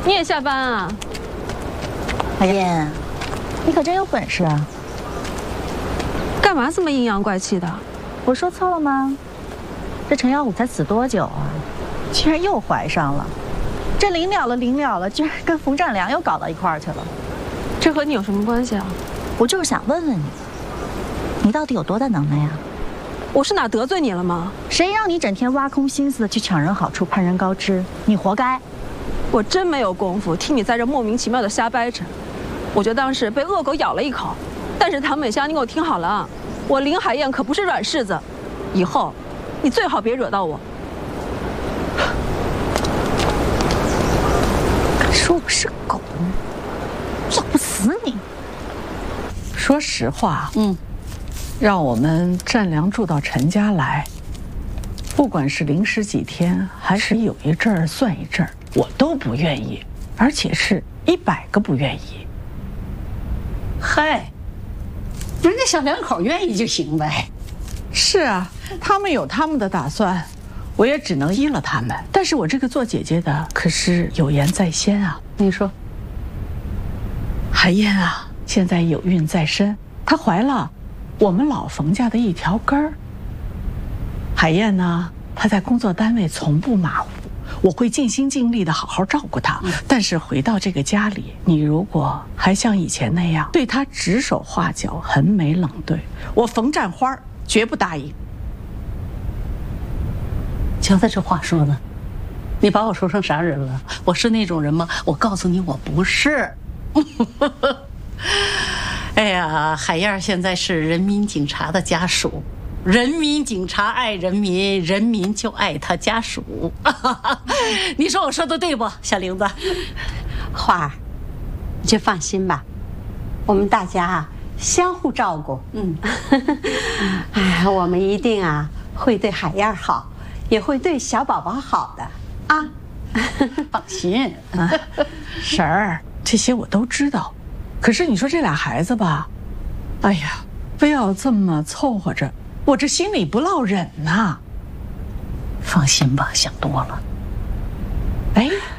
你也下班啊？ 海燕，你可真有本事啊！ 干嘛这么阴阳怪气的？ 我说错了吗？这陈耀武才死多久啊？居然又怀上了，这临了了，居然跟冯占良又搞到一块儿去了。 这和你有什么关系啊？ 我就是想问问你，你到底有多大能耐呀？ 我是哪得罪你了吗？ 谁让你整天挖空心思的去抢人好处、攀人高枝？你活该！ 我真没有功夫听你在这莫名其妙的瞎掰扯。我就当是被恶狗咬了一口。但是唐美香，你给我听好了啊！我林海燕可不是软柿子，以后你最好别惹到我。 敢说我是狗，咬不死你！ 说实话，让我们占良住到陈家来，不管是临时几天，还是有一阵儿算一阵儿，我都不愿意，而且是100个不愿意。 嗨，人家小两口愿意就行呗。 是啊，他们有他们的打算，我也只能依了他们。但是我这个做姐姐的可是有言在先啊。 你说， 海燕啊，现在有孕在身，她怀了我们老冯家的一条根儿。海燕呢，她在工作单位从不马虎，我会尽心尽力的好好照顾她。但是回到这个家里，你如果还像以前那样对她指手画脚、横眉冷对，我冯占花绝不答应。 瞧他这话说的，你把我说成啥人了？我是那种人吗？我告诉你，我不是。哎呀，海燕现在是人民警察的家属，人民警察爱人民，人民就爱他家属。你说我说的对不，小玲子？ 花儿，你就放心吧，我们大家啊相互照顾。哎，我们一定啊会对海燕好，也会对小宝宝好的啊。 放心， 婶儿，这些我都知道。可是你说这俩孩子吧，哎呀，非要这么凑合着，我这心里不落忍呐。 放心吧，想多了。 哎。